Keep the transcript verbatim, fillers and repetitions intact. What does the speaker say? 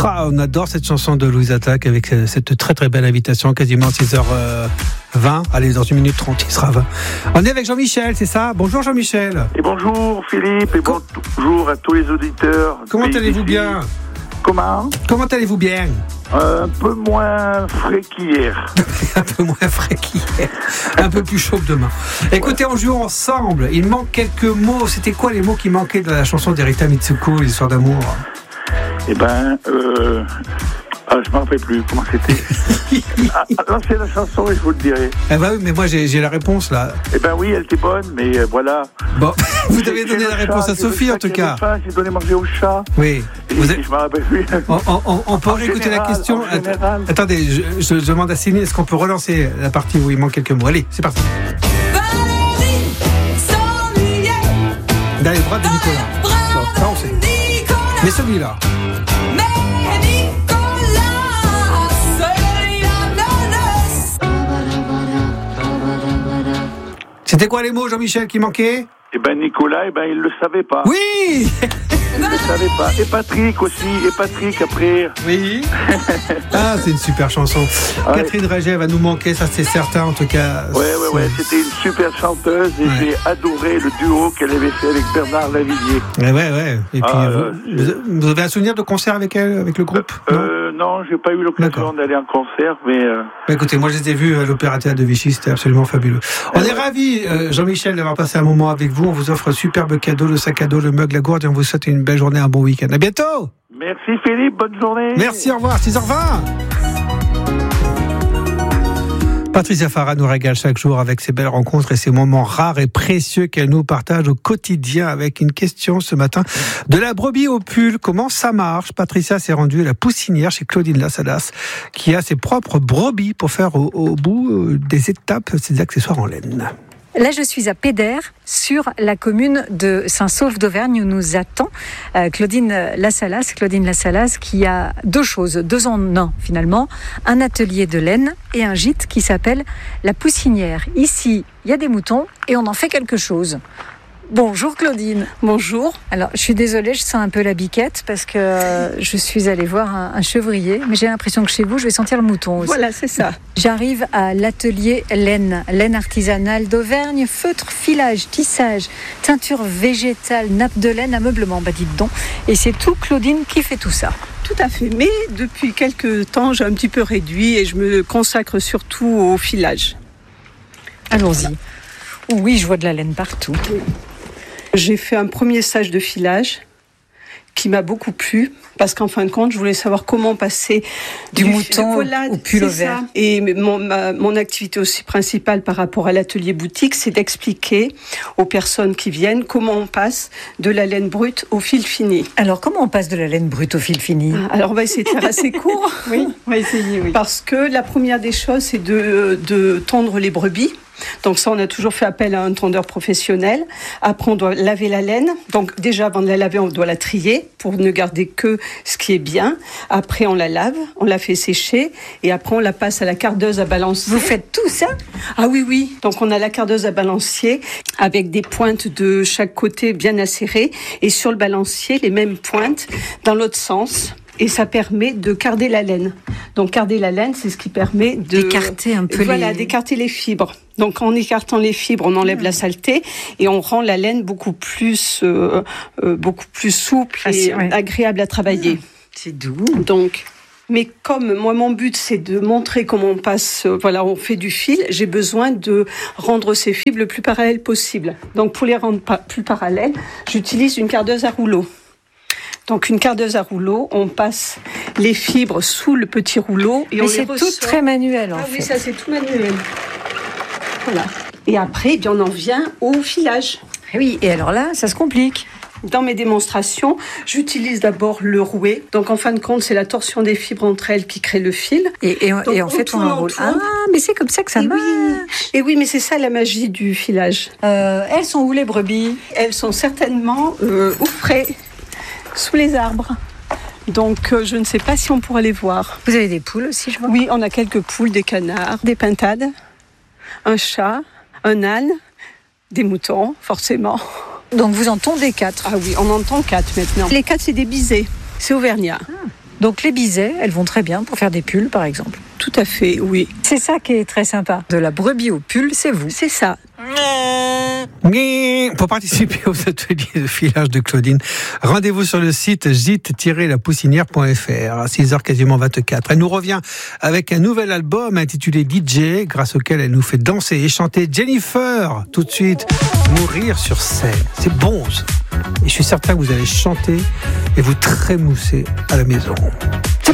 Ah, on adore cette chanson de Louise Attaque avec cette très très belle invitation, quasiment six heures vingt. Allez, dans une minute trente, il sera vingt. On est avec Jean-Michel, c'est ça? Bonjour Jean-Michel. Et bonjour Philippe, et Com- bonjour à tous les auditeurs. Comment allez-vous bien? Comment Comment allez-vous bien? euh, Un peu moins frais qu'hier. Un peu moins frais qu'hier. Un peu plus chaud que demain. Écoutez, on joue ensemble. Il manque quelques mots. C'était quoi les mots qui manquaient de la chanson d'Erita Mitsuko, l'histoire d'amour? Eh ben, euh... Ah, je ne me rappelle plus comment c'était. ah, là, c'est la chanson et je vous le dirai. Eh ben oui, mais moi j'ai, j'ai la réponse là. Eh ben oui, elle était bonne, mais euh, voilà. Bon, vous avez donné la réponse chat, à Sophie en tout cas. Faim, j'ai donné manger au chat. Oui. Vous êtes... Je me rappelle plus. On, on, on peut en réécouter général, la question. Général... Attendez, je, je, je demande à Céline, est-ce qu'on peut relancer la partie où il manque quelques mots? Allez, c'est parti. Dans les bras de Nicolas. Bon, ça on sait. Mais celui-là. C'était quoi les mots, Jean-Michel, qui manquaient? Eh ben Nicolas, eh ben il le savait pas. Oui. Il le savait pas. Et Patrick aussi, et Patrick après. Oui. Ah, c'est une super chanson. Ouais. Catherine Raget va nous manquer, ça c'est certain en tout cas. Ouais, ouais, ouais. C'était une super chanteuse et ouais. J'ai adoré le duo qu'elle avait fait avec Bernard Lavillier. Ouais, ouais, ouais. Et puis, ah, vous, euh, vous avez un souvenir de concert avec elle, avec le groupe? Euh, non, j'ai pas eu l'occasion D'accord. d'aller en concert, mais. Euh... Bah, écoutez, moi je les ai vus à l'Opéra Théâtre de Vichy, c'était absolument fabuleux. On ouais, est ouais. ravis, euh, Jean-Michel, d'avoir passé un moment avec vous. On vous offre un superbe cadeau, le sac à dos, le mug, la gourde, et on vous souhaite une belle journée, un bon week-end. À bientôt. Merci Philippe, bonne journée. Merci, au revoir, six heures vingt. Patricia Farah nous régale chaque jour avec ses belles rencontres et ses moments rares et précieux qu'elle nous partage au quotidien avec une question ce matin. De la brebis au pull, comment ça marche? Patricia s'est rendue à la poussinière chez Claudine Lassalas qui a ses propres brebis pour faire au, au bout des étapes ses accessoires en laine. Là, je suis à Pédère, sur la commune de Saint-Saulve d'Auvergne, où nous attend euh, Claudine Lassalas. Claudine Lassalas qui a deux choses, deux en un finalement, un atelier de laine et un gîte qui s'appelle La Poussinière. Ici, il y a des moutons et on en fait quelque chose. Bonjour Claudine. Bonjour. Alors, je suis désolée, je sens un peu la biquette parce que euh, je suis allée voir un, un chevrier, mais j'ai l'impression que chez vous, je vais sentir le mouton aussi. Voilà, c'est ça. J'arrive à l'atelier laine, laine artisanale d'Auvergne, feutre, filage, tissage, teinture végétale, nappe de laine, ameublement, bah dites donc. Et c'est tout Claudine qui fait tout ça. Tout à fait, mais depuis quelques temps, j'ai un petit peu réduit et je me consacre surtout au filage. Allons-y. Oui, je vois de la laine partout. J'ai fait un premier stage de filage qui m'a beaucoup plu parce qu'en fin de compte, je voulais savoir comment passer du, du mouton voilà, au pull vert. Et mon, ma, mon activité aussi principale par rapport à l'atelier boutique, c'est d'expliquer aux personnes qui viennent comment on passe de la laine brute au fil fini. Alors, comment on passe de la laine brute au fil fini? Alors, on va essayer de faire assez court. Oui, on va essayer, oui. Parce que la première des choses, c'est de, de tondre les brebis. Donc ça, on a toujours fait appel à un tondeur professionnel. Après, on doit laver la laine. Donc déjà, avant de la laver, on doit la trier pour ne garder que ce qui est bien. Après, on la lave, on la fait sécher et après, on la passe à la cardeuse à balancier. Vous faites tout ça? Ah oui, oui. Donc on a la cardeuse à balancier avec des pointes de chaque côté bien acérées et sur le balancier, les mêmes pointes dans l'autre sens. Et ça permet de carder la laine. Donc, carder la laine, c'est ce qui permet de... D'écarter un peu voilà, les... d'écarter les fibres. Donc, en écartant les fibres, on enlève mmh. la saleté et on rend la laine beaucoup plus, euh, euh, beaucoup plus souple ah, et ouais. agréable à travailler. Mmh. C'est doux. Donc... Mais comme moi, mon but, c'est de montrer comment on passe, euh, voilà, on fait du fil, j'ai besoin de rendre ces fibres le plus parallèles possible. Donc, pour les rendre pa- plus parallèles, j'utilise une cardeuse à rouleau. Donc, une cardeuse à rouleau, on passe les fibres sous le petit rouleau. Et Mais on c'est les tout ressort. Très manuel, en ah, fait. Oui, ça, c'est tout manuel. Voilà. Et après, eh bien, on en vient au filage. Oui, et alors là, ça se complique. Dans mes démonstrations, j'utilise d'abord le rouet. Donc, en fin de compte, c'est la torsion des fibres entre elles qui crée le fil. Et, et, Donc, et en on fait, on enroule. Ah, mais c'est comme ça que ça et marche. Oui. Et oui, mais c'est ça la magie du filage. Euh, elles sont où, les brebis? Elles sont certainement euh, au frais, sous les arbres. Donc, euh, je ne sais pas si on pourra les voir. Vous avez des poules aussi, je vois? Oui, on a quelques poules, des canards, des pintades, un chat, un âne, des moutons, forcément. Donc, vous en tondez quatre? Ah oui, on en tond quatre maintenant. Les quatre, c'est des bisées. C'est auvergnat. Ah. Donc les bisets, elles vont très bien pour faire des pulls, par exemple. Tout à fait, oui. C'est ça qui est très sympa. De la brebis au pull, c'est vous. C'est ça. Pour participer aux ateliers de filage de Claudine, rendez-vous sur le site gîte tiret la poussinière point f r à six heures quasiment vingt-quatre. Elle nous revient avec un nouvel album intitulé D J, grâce auquel elle nous fait danser et chanter Jennifer. Tout de suite, mourir sur scène. C'est bon, ça. Et je suis certain que vous allez chanter et vous trémousser à la maison. C'est